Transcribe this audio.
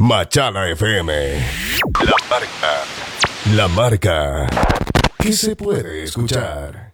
Machala FM. La marca. La marca que se puede escuchar.